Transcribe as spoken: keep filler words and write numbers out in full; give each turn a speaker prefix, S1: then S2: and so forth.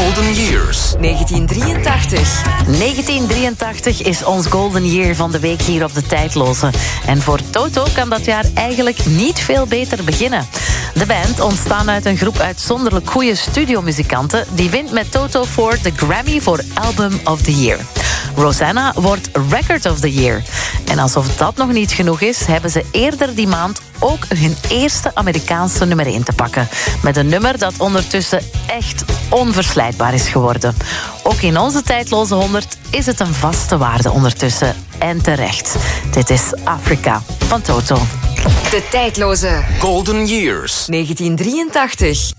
S1: Golden Years.
S2: negentien drieëntachtig.
S3: negentien drieëntachtig is ons golden year van de week hier op de Tijdloze. En voor Toto kan dat jaar eigenlijk niet veel beter beginnen. De band ontstaan uit een groep uitzonderlijk goede studiomuzikanten die wint met Toto voor de Grammy voor Album of the Year. Rosanna wordt Record of the Year. En alsof dat nog niet genoeg is, hebben ze eerder die maand ook hun eerste Amerikaanse nummer één te pakken. Met een nummer dat ondertussen echt onverslijtbaar is geworden. Ook in onze Tijdloze honderd is het een vaste waarde ondertussen. En terecht. Dit is Afrika van Toto.
S2: De Tijdloze.
S1: Golden Years.
S2: negentien drieëntachtig.